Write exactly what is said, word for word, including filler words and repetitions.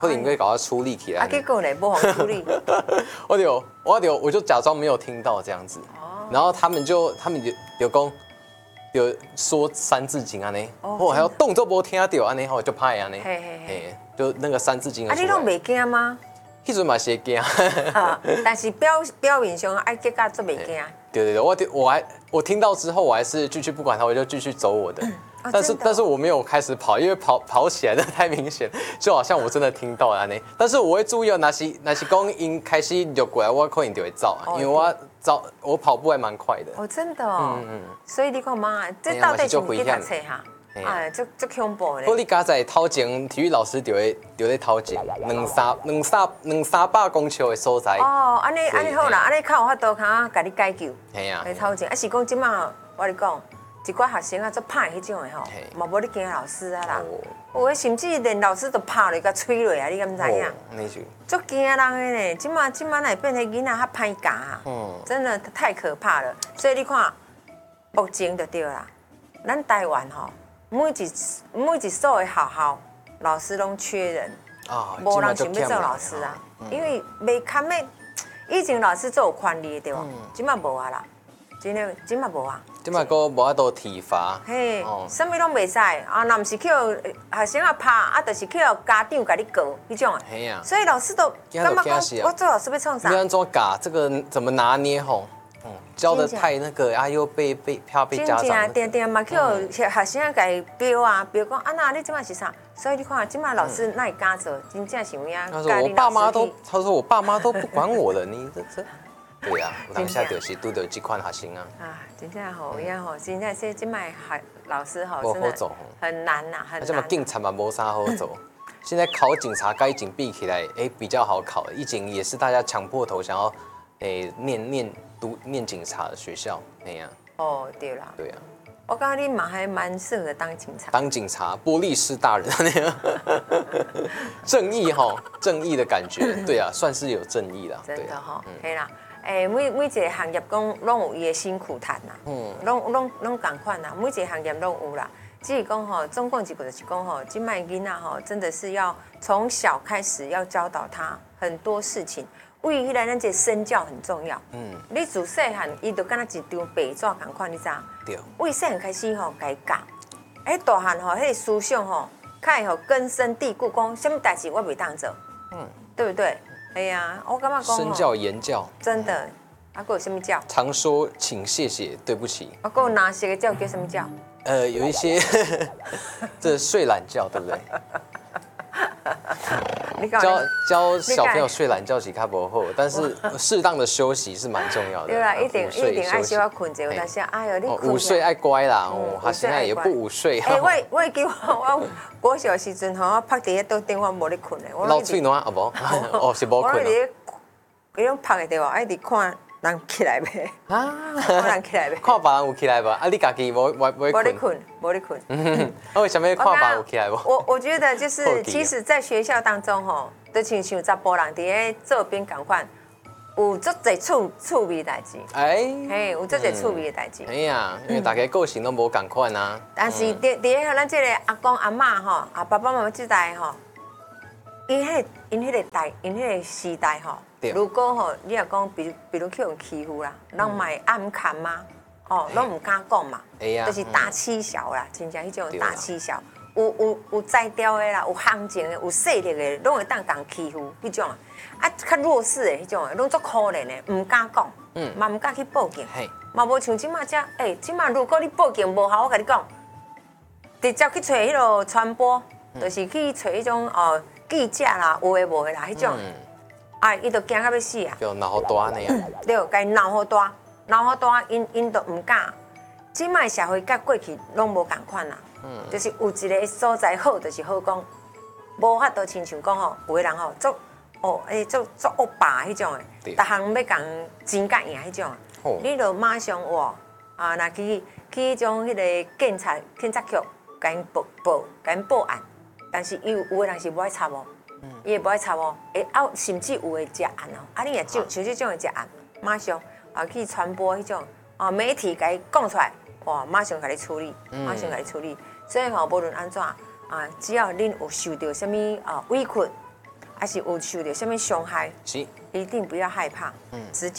或者应该搞他出力起来。 啊，结果呢，无好处理。 我就我就我就假装没有听到这样子，然后他们就他们就有讲，有说三字经安尼，我还要动作无听到安尼吼就拍安尼， 嘿嘿嘿， 就那个三字经。 啊，你拢袂惊吗？ 迄阵嘛是会惊， 啊，但是表表面上爱结果做袂惊。 对对对，我我还我听到之后，我还是继续不管他，我就继续走我的。 哦、 但是、 哦、 但是我没有开始跑，因为跑跑起来的太明显，就好像我真的听到了那。但是我会注意哦，那是那是讲因开始就过来，我可能就会走啊，因为我走我跑步还蛮快的。 哦，真的哦。嗯嗯。所以你看嘛，这哎到底是不去读册哈？哎，足足恐怖的。 不过你刚才头前体育老师就会就在头前，两三两三两三百公尺的所在。 哦，安尼安尼好啦，安尼较有法度，较甲你解救。 系啊。 在头前，啊是讲即马我跟你讲。一寡学生啊，做歹迄种的吼，嘛无你惊老师啊啦，有诶甚至连老师都拍落甲吹落啊，你敢知影？ 那是。 足惊人诶呢，即马即马来变成囡仔较歹教啊，真的太可怕了。所以你看，目前就对啦，咱台湾吼，每一每一所的学校老师拢缺人，啊，无人想要做老师啊，因为袂堪的，以前老师做有权利对无？即马无啊啦。真的，真嘛无啊！ 真嘛个无法度体罚。 嘿，什么拢袂使啊！若毋是叫学生啊拍，啊，就是叫家长甲你告迄种的。嘿啊！所以老师都感觉讲，我做老师要创啥？ 你安怎教？这个怎么拿捏吼？嗯，教的太那个啊，又被被怕被家长。真正定定嘛叫学生甲伊标啊，标讲啊那你即马是啥？所以你看，即马老师那会敢做？真正是有影。 他说我爸妈都，他说我爸妈都不管我了，你这这。对啊，我当下就是拄到这款学生啊。啊， 真正吼，有影吼，真正说即卖学老师吼，真的很难呐，很难。 这嘛警察嘛无啥好做。现在考警察该紧闭起来，哎，比较好考。以前也是大家抢破头想要，哎，念念读念警察的学校那样。 哦，对啦。 对啊。 我感觉你嘛还蛮适合当警察。 当警察，玻璃师大人那样。正义哈，正义的感觉，对啊，算是有正义啦。 真的哈，可以啦。诶，每每一个行业讲拢有伊的辛苦谈呐，嗯，拢拢拢共款呐，每一个行业拢有啦。只是讲吼，总共一句就是讲吼，今卖囡仔吼，真的是要从小开始要教导他很多事情。为迄个咱这身教很重要。嗯，你自细汉，伊就敢若一张白纸共款，你知影？对。为细汉开始吼，该教。哎，大汉吼，迄个思想吼，较会吼根深蒂固，讲什么代志我袂当做，嗯，对不对？哎呀，我感觉讲身教言教， 真的，啊，还有什么教？ 常说请、谢谢、对不起。 啊，还有哪些个教叫什么教？ 呃，有一些，这睡懒觉，对不对？教教小朋友睡懒觉是较不好，但是适当的休息是蛮重要的。 对啦，一定一定爱小可困者，有当时哎呦，你午睡爱乖啦，哦，他现在也不午睡。 哎，我我记我我国小时阵吼，我拍伫迄桌顶，我无咧困的。 老嘴暖啊无？哦，是无困。 我咧，伊种拍的对吧？爱伫看人起来袂？啊，看人起来袂？ 看别人有起来无？啊，你家己无无无困？ 无咧困，无咧困。 嗯，为什么看别人有起来无？ 我我觉得就是，其实，在学校当中吼，就亲像查甫人伫咧做兵共款，有足侪趣趣味代志。哎，嘿，有足侪趣味的代志。 哎呀，因为大家个性都无共款啊。 但是伫伫咧咱这个阿公阿嬷吼，啊爸爸妈妈这代吼，因迄因迄个代因迄个时代吼。如果吼，你若讲，比如比如去人欺负啦，人买暗砍嘛，哦，拢唔敢讲嘛，就是大欺小啦，真正迄种大欺小，有有有才调的啦，有行情的，有势力的，拢会当共欺负迄种啊，较弱势的迄种的，拢足可怜的，唔敢讲，嗯，嘛唔敢去报警，嘛无像即马遮，诶，即马如果你报警无效，我甲你讲，直接去找迄落传播，就是去找迄种哦记者啦，有诶无诶啦，迄种。啊，伊就惊到要死啊！ 就脑大那样。 对，该脑好大，脑好大，因因都唔敢。即卖社会甲过去拢无共款啦。嗯。就是有一个所在好，就是好讲，无法度亲像讲吼，有个人吼做哦，诶做做恶霸迄种诶，逐项要共争甲赢迄种。哦。你就马上哇啊，若去去迄种迄个警察警察局，甲因报报，甲因报案，但是有有个人是无爱插无。伊也不爱插哦，诶啊，甚至有诶食案哦，啊，你也就像这种诶食案，马上啊去传播迄种啊媒体甲伊讲出来，哇，马上甲你处理，马上甲你处理。所以吼，无论安怎啊，只要恁有受到什么啊委屈还是有受到什么伤害， 是， 一定不要害怕，嗯，直接。